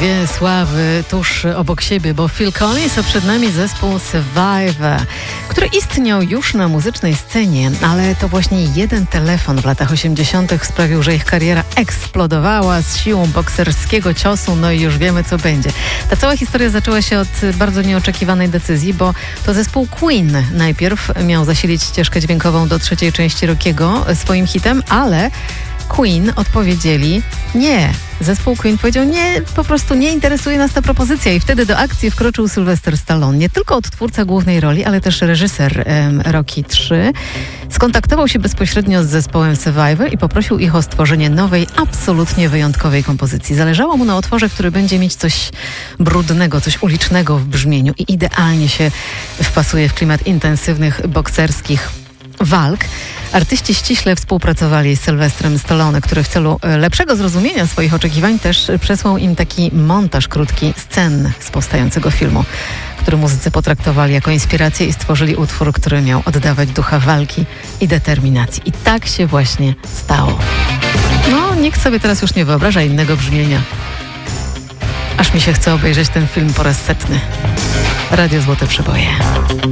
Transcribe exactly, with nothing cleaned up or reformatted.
dwie sławy tuż obok siebie, bo Phil Collins, a przed nami zespół Survivor, który istniał już na muzycznej scenie, ale to właśnie jeden telefon w latach osiemdziesiątych sprawił, że ich kariera eksplodowała z siłą bokserskiego ciosu, no i już wiemy, co będzie. Ta cała historia zaczęła się od bardzo nieoczekiwanej decyzji, bo to zespół Queen najpierw miał zasilić ścieżkę dźwiękową do trzeciej części Rockiego swoim hitem, ale Queen odpowiedzieli nie. Zespół Queen powiedział nie, po prostu nie interesuje nas ta propozycja i wtedy do akcji wkroczył Sylvester Stallone. Nie tylko odtwórca głównej roli, ale też reżyser um, Rocky trzy. Skontaktował się bezpośrednio z zespołem Survivor i poprosił ich o stworzenie nowej, absolutnie wyjątkowej kompozycji. Zależało mu na utworze, który będzie mieć coś brudnego, coś ulicznego w brzmieniu i idealnie się wpasuje w klimat intensywnych, bokserskich walk. Artyści ściśle współpracowali z Sylwestrem Stallone, który w celu lepszego zrozumienia swoich oczekiwań też przesłał im taki montaż krótki scen z powstającego filmu, który muzycy potraktowali jako inspirację i stworzyli utwór, który miał oddawać ducha walki i determinacji. I tak się właśnie stało. No, nikt sobie teraz już nie wyobraża innego brzmienia. Aż mi się chce obejrzeć ten film po raz setny. Radio Złote Przeboje.